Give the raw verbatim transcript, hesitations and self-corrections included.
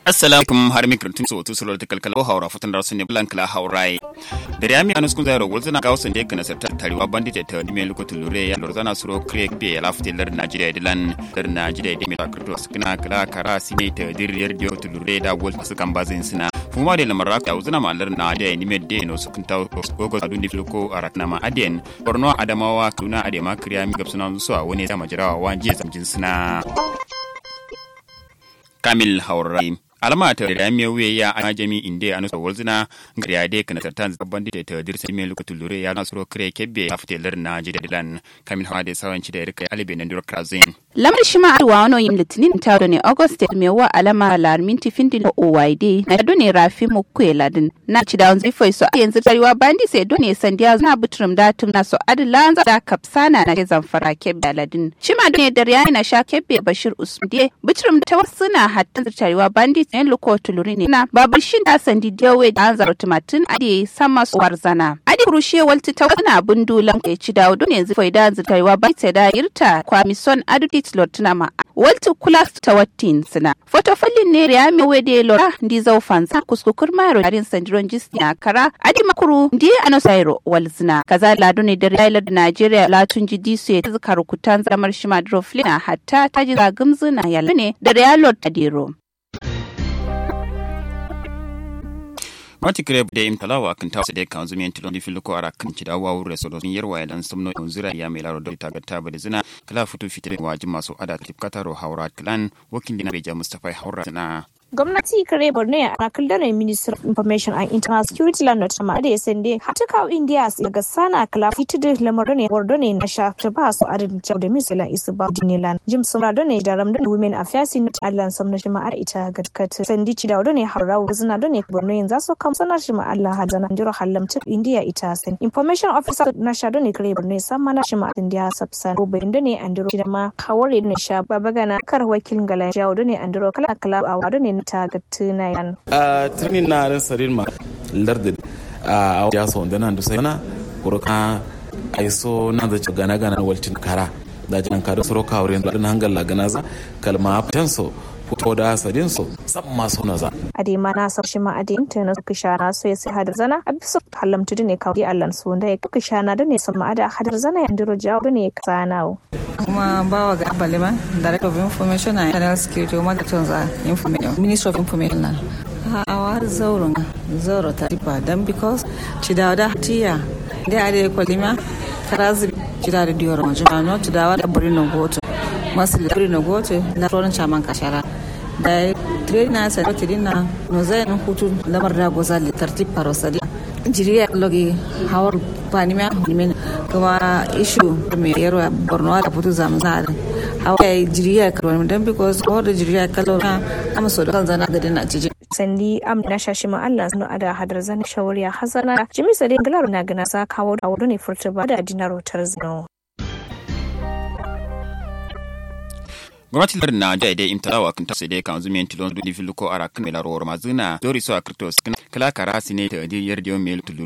Assalamu alaikum har mikrantun so tu solo tikal kala haura futan da sunne blank la haurai da rami anus kun zairo golzana ga wasan da yake na sartar tariwa bandite ta dime lukutu lure ya lorzana suro creek be ya laftilar Najeriya dilan dar Najeriya da me takrito suna kala kara sine ta diriyar da to lure da gol su kan bazin suna kuma da lamar ya uzuna malar na da ni medde no su kun ta gogo adun di filko arakna ma aden Borno Adamawa Kuna Adema kriya mi gabsuna su a wani da majarawa wanje zamjin suna Kamil Haurai alama ta da miya wuya ya ana jami inde anu so wolzina ngariya de kana tartan zabban de ta dirsa me lokatu lure ya nasro kre kebbe aftelar na jidadilan Kamil Haurai da sawanci da rika alibe nan durakrazin lamar shi ma arwa wano yin litinin ta ne august me wa alama alarmin tifin da O Y D na done rafi mu kweladin na ci da wanzu foi so yanzu tariwa bandi sai done sandiya na butrum datum na so adlan da kapsana na zamfara kebbe aladin shi ma done da riya na sha kebbe Bashir Usmande butrum ta wasuna hatta tariwa bandi yan luko tuluri ne na babu shin da sandi dewe da anzar tumatin ade sama su warzana ade rushe walti ta wana bundulan ke ci dawo don yanzu faida zutaiwa bai ta da irta kwamison adutit lotuna ma walti kula ta wattin sina fotofallin ne riya me wede lora ndi zau fansa kuskukur maro yarin sandiron jisna kara ade makuru ndi anosairo walzina kaza lado ne da riya da Najeriya latun jidi su ya zaka rukutan zamar shima droflina hatta ta ji gumzuna yalla ne da riya lot adero Mati kreb de imtalawa kan tawo de kan zumiyan tilon di filuko ara kan ci dawa wure so don yarwa ya dan sumno unzira ya mai laro do ta gatta ba da zina kala futu fitre wajin masu ada tipkataro haura clan wakin dina beja Mustafa haura na gwamnati kare borno a kaldare minister of information and internal security landlord ma da sende hata kawo india daga sana kala fitide lamarin ne borno ne na shafi ba su adin da misala isu ba dinilan jim sumra ne da ramdan women affairs in allan samna shi ma ita gadkat sandi ci da ne harawo zina ne borno yanzu so kam sanar shi ma Allah hadana jiro halamta india ita sen information officer na shado ne kare borno samma na shi ma india sabsan ko bayin ne andiro da ma kawore ne sha babagana kar wakilin gala jawo ne andiro kala kala a wado ne ta gattuna yan a training na ran sarin ma larda a ya so da nan da sai na kurka ai so nan da gana gana waltin kara da jan kara soro kawren da nan hangalla gana za kalma tanso fito da sadin so sab ma so na za ade ma na sabshi ma ade internet ku shana so ya sai hadar zana abisu halamtu ne kawai Allah so da ya ku shana da ne sama ada hadar zana ya ndiro jawo ne kasanawo kuma bawa ga balima director of information and internal security kuma da tunza information minister of information na a zauro zauro ta tipa dan because cidawa da tiya da ade kwalima karazi cidawa da diyor majuma no cidawa da burino goto masu da burino goto na ron chaman kashara da trainer sai trainer no zai hutu lamar da gozali tartib parosali jiriya logi hawar panima nimen kuma issue me yarwa Borno da futu zamzar hawa jiriya karwan dan because all the jiriya kalona am so da zana ga dina cije sandi am na shashi ma Allah sunu ada hadar zana shawariya hazana jimi sale glaru na gana sa kawo da wudu ne furta ba da dinaro tarzino gwamnati lar na jai dai imtalawa kan tafsir dai kan zumiyan tilon du filuko ara kan melaro mazuna dori so a kriptos kala kara sine ta di yardiyo mel